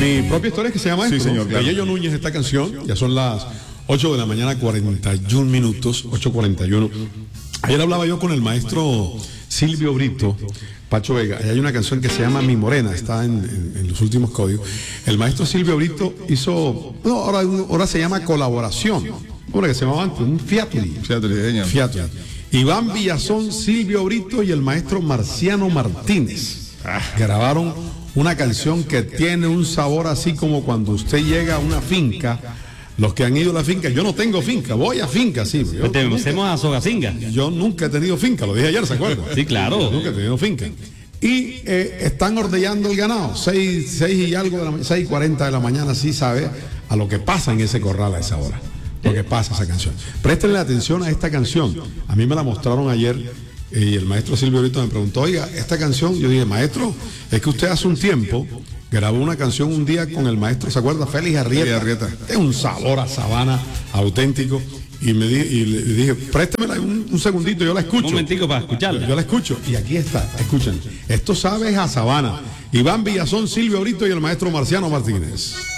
Mi propia historia es que se llama esto. Sí, señor, claro. De Yello Núñez, esta canción, ya son las 8 de la mañana, 41 minutos, 8:41. Ayer hablaba yo con el maestro Silvio Brito, Pacho Vega, y hay una canción que se llama Mi Morena, está en los últimos códigos. El maestro Silvio Brito hizo, no, ahora se llama Colaboración, ¿cómo era que se llamaba antes? Un Fiatuli. Fiatuli. Iván Villazón, Silvio Brito y el maestro Marciano Martínez grabaron una canción que tiene un sabor así como cuando usted llega a una finca. Los que han ido a la finca, yo no tengo finca, voy a finca, sí. Pertenecemos a Sogacinga. Yo nunca he tenido finca, lo dije ayer, ¿se acuerdan? Sí, claro. Nunca he tenido finca. Y están ordeñando el ganado, 6 y algo de la 6:40 de la mañana, sí sabe a lo que pasa en ese corral a esa hora. Lo que pasa esa canción. Préstenle atención a esta canción. A mí me la mostraron ayer y el maestro Silvio Brito me preguntó, oiga, esta canción, yo dije, maestro, es que usted hace un tiempo grabó una canción un día con el maestro, ¿se acuerda? Félix Arrieta. Es un sabor a sabana auténtico. Y le dije, préstemela un segundito, yo la escucho. Un momentico para escucharla. Yo la escucho. Y aquí está, escuchen. Esto sabe a sabana. Iván Villazón, Silvio Brito y el maestro Marciano Martínez.